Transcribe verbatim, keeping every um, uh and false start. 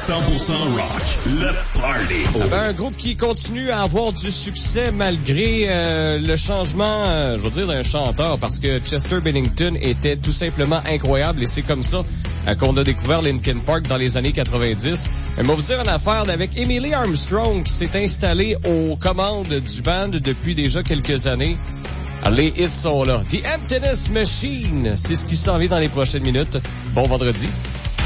cent pour cent rock. Le Party. Ah ben, un groupe qui continue à avoir du succès malgré euh, le changement, euh, je veux dire, d'un chanteur, parce que Chester Bennington était tout simplement incroyable et c'est comme ça euh, qu'on a découvert Linkin Park dans les années quatre-vingt-dix. Mais on va vous dire une affaire avec Emily Armstrong qui s'est installée aux commandes du band depuis déjà quelques années. Les hits sont là. The Emptiness Machine, c'est ce qui s'en vient dans les prochaines minutes. Bon vendredi.